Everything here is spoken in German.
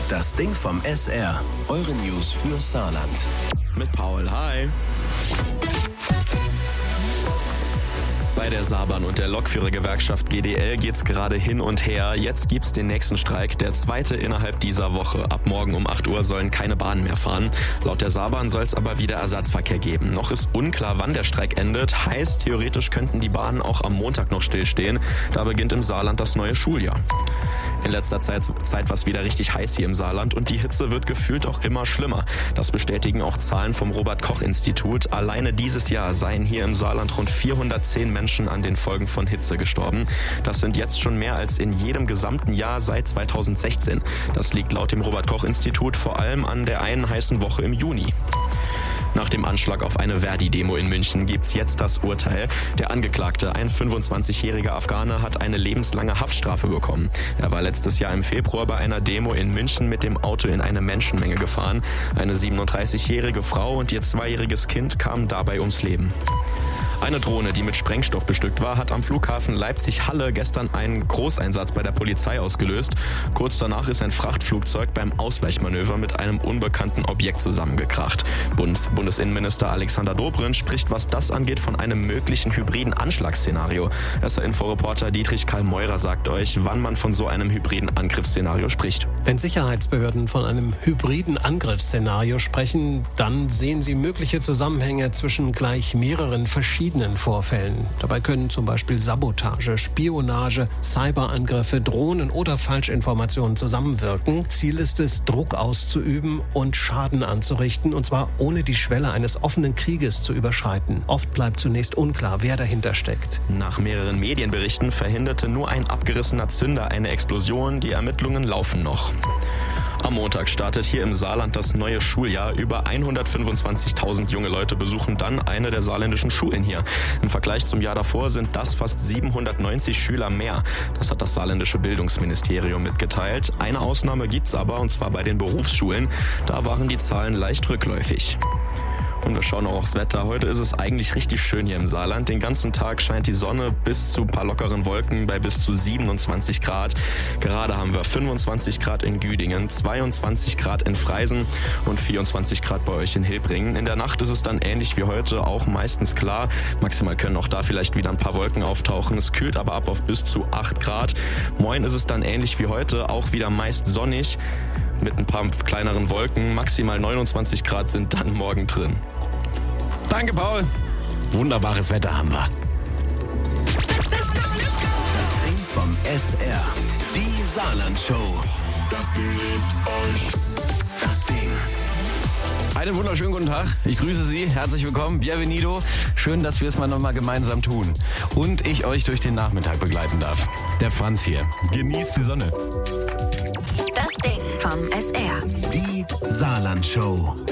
Das Ding vom SR. Eure News für Saarland. Mit Paul, hi. Bei der Saarbahn und der Lokführergewerkschaft GDL geht's gerade hin und her. Jetzt gibt's den nächsten Streik, der zweite innerhalb dieser Woche. Ab morgen um 8 Uhr sollen keine Bahnen mehr fahren. Laut der Saarbahn soll es aber wieder Ersatzverkehr geben. Noch ist unklar, wann der Streik endet. Heißt, theoretisch könnten die Bahnen auch am Montag noch stillstehen. Da beginnt im Saarland das neue Schuljahr. In letzter Zeit war es wieder richtig heiß hier im Saarland und die Hitze wird gefühlt auch immer schlimmer. Das bestätigen auch Zahlen vom Robert-Koch-Institut. Alleine dieses Jahr seien hier im Saarland rund 410 Menschen an den Folgen von Hitze gestorben. Das sind jetzt schon mehr als in jedem gesamten Jahr seit 2016. Das liegt laut dem Robert-Koch-Institut vor allem an der einen heißen Woche im Juni. Nach dem Anschlag auf eine Verdi-Demo in München gibt's jetzt das Urteil. Der Angeklagte, ein 25-jähriger Afghaner, hat eine lebenslange Haftstrafe bekommen. Er war letztes Jahr im Februar bei einer Demo in München mit dem Auto in eine Menschenmenge gefahren. Eine 37-jährige Frau und ihr 2-jähriges Kind kamen dabei ums Leben. Eine Drohne, die mit Sprengstoff bestückt war, hat am Flughafen Leipzig-Halle gestern einen Großeinsatz bei der Polizei ausgelöst. Kurz danach ist ein Frachtflugzeug beim Ausweichmanöver mit einem unbekannten Objekt zusammengekracht. Bundesinnenminister Alexander Dobrindt spricht, was das angeht, von einem möglichen hybriden Anschlagsszenario. SR-Info-Reporter Dietrich Karl Meurer sagt euch, wann man von so einem hybriden Angriffsszenario spricht. Wenn Sicherheitsbehörden von einem hybriden Angriffsszenario sprechen, dann sehen sie mögliche Zusammenhänge zwischen gleich mehreren verschiedenen Vorfällen. Dabei können zum Beispiel Sabotage, Spionage, Cyberangriffe, Drohnen oder Falschinformationen zusammenwirken. Ziel ist es, Druck auszuüben und Schaden anzurichten, und zwar ohne die Schwelle eines offenen Krieges zu überschreiten. Oft bleibt zunächst unklar, wer dahinter steckt. Nach mehreren Medienberichten verhinderte nur ein abgerissener Zünder eine Explosion. Die Ermittlungen laufen noch. Am Montag startet hier im Saarland das neue Schuljahr. Über 125.000 junge Leute besuchen dann eine der saarländischen Schulen hier. Im Vergleich zum Jahr davor sind das fast 790 Schüler mehr. Das hat das saarländische Bildungsministerium mitgeteilt. Eine Ausnahme gibt's aber, und zwar bei den Berufsschulen. Da waren die Zahlen leicht rückläufig. Und wir schauen auch aufs Wetter. Heute ist es eigentlich richtig schön hier im Saarland. Den ganzen Tag scheint die Sonne bis zu ein paar lockeren Wolken bei bis zu 27 Grad. Gerade haben wir 25 Grad in Güdingen, 22 Grad in Freisen und 24 Grad bei euch in Hilbringen. In der Nacht ist es dann ähnlich wie heute, auch meistens klar. Maximal können auch da vielleicht wieder ein paar Wolken auftauchen. Es kühlt aber ab auf bis zu 8 Grad. Morgen ist es dann ähnlich wie heute, auch wieder meist sonnig mit ein paar kleineren Wolken. Maximal 29 Grad sind dann morgen drin. Danke, Paul. Wunderbares Wetter haben wir. Das Ding vom SR. Die Saarland-Show. Das Ding liebt euch. Das Ding. Einen wunderschönen guten Tag. Ich grüße Sie. Herzlich willkommen. Bienvenido. Schön, dass wir es mal nochmal gemeinsam tun. Und ich euch durch den Nachmittag begleiten darf. Der Franz hier. Genießt die Sonne. Das Ding vom SR. Die Saarland-Show.